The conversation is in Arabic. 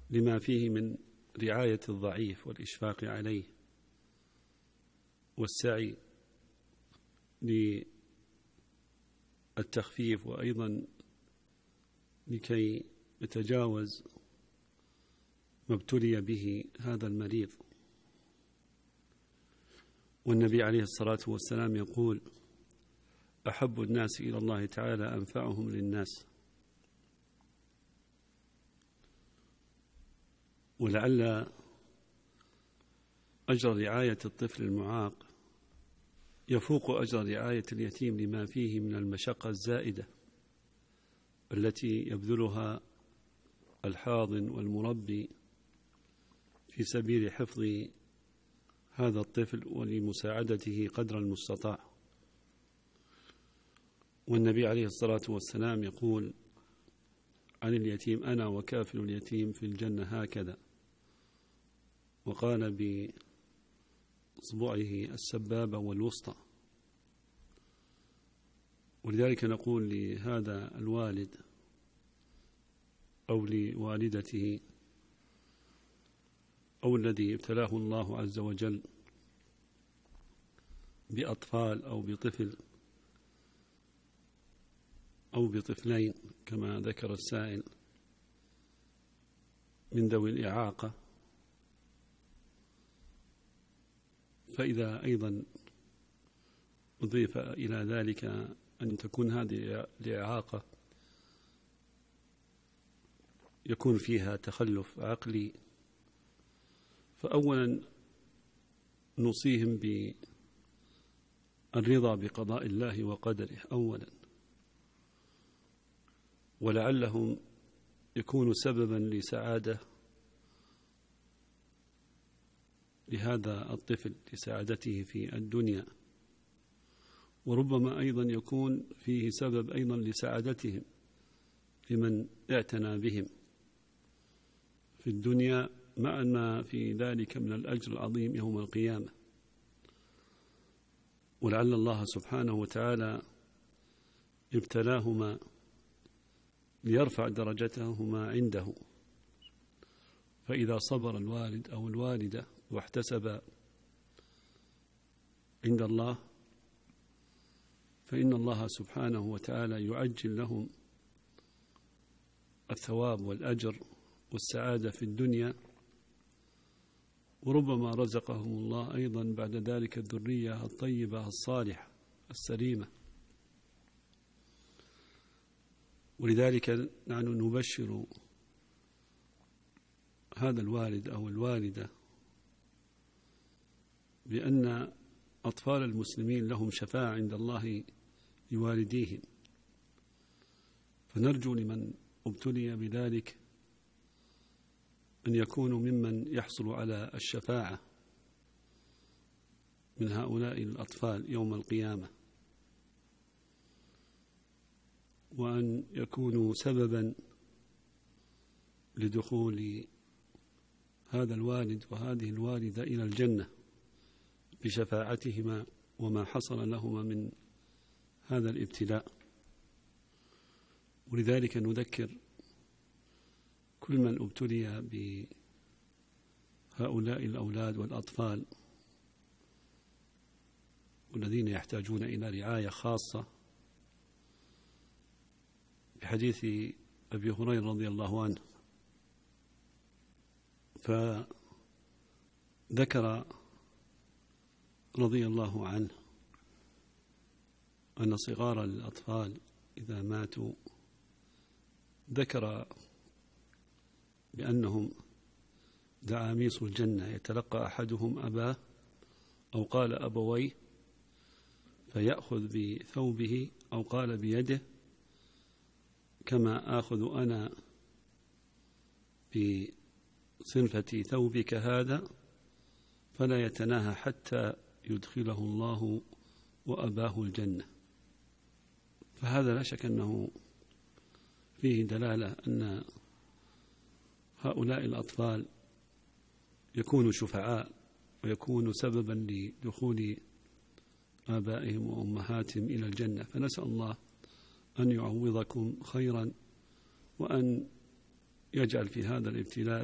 لما فيه من رعاية الضعيف والإشفاق عليه والسعي للتخفيف، وأيضا لكي يتجاوز ما ابتلي به هذا المريض. والنبي عليه الصلاة والسلام يقول: أحب الناس إلى الله تعالى أنفعهم للناس. ولعل أجر رعاية الطفل المعاق يفوق أجر رعاية اليتيم لما فيه من المشقة الزائدة التي يبذلها الحاضن والمربي في سبيل حفظ هذا الطفل ولمساعدته قدر المستطاع. والنبي عليه الصلاة والسلام يقول عن اليتيم: أنا وكافل اليتيم في الجنة هكذا، وقال بإصبعه السبابة والوسطى. ولذلك نقول لهذا الوالد أو لوالدته أو الذي ابتلاه الله عز وجل بأطفال أو بطفل أو بطفلين كما ذكر السائل من ذوي الإعاقة، فإذا أيضا أضيف إلى ذلك أن تكون هذه الإعاقة يكون فيها تخلف عقلي، فأولا نوصيهم بالرضا بقضاء الله وقدره أولا، ولعلهم يكونوا سببا لسعادة لهذا الطفل، لسعادته في الدنيا، وربما أيضا يكون فيه سبب أيضا لسعادتهم لمن اعتنى بهم في الدنيا، مع ما في ذلك من الأجر العظيم يوم القيامة. ولعل الله سبحانه وتعالى ابتلاهما ليرفع درجتهما عنده، فإذا صبر الوالد أو الوالدة واحتسب عند الله فإن الله سبحانه وتعالى يعجل لهم الثواب والأجر والسعادة في الدنيا، وربما رزقهم الله أيضا بعد ذلك الذرية الطيبة الصالحة السليمة. ولذلك نحن نبشر هذا الوالد أو الوالدة بأن أطفال المسلمين لهم شفاعة عند الله لوالديهم، فنرجو لمن ابتلي بذلك أن يكونوا ممن يحصل على الشفاعة من هؤلاء الأطفال يوم القيامة، وأن يكونوا سببا لدخول هذا الوالد وهذه الوالدة إلى الجنة بشفاعتهما وما حصل لهما من هذا الابتلاء. ولذلك نذكر كل من ابتلي بهؤلاء الأولاد والأطفال والذين يحتاجون إلى رعاية خاصة بحديث أبي هريرة رضي الله عنه، فذكر رضي الله عنه أن صغار الأطفال إذا ماتوا ذكر بأنهم دعاميس الجنة يتلقى أحدهم أباه أو قال أبويه فيأخذ بثوبه أو قال بيده كما آخذ أنا بصنفة ثوبك هذا، فلا يتناهى حتى يدخله الله وأباه الجنة. فهذا لا شك أنه فيه دلالة أن هؤلاء الأطفال يكونوا شفعاء ويكونوا سببا لدخول آبائهم وأمهاتهم إلى الجنة. فنسأل الله أن يعوضكم خيرا وأن يجعل في هذا الابتلاء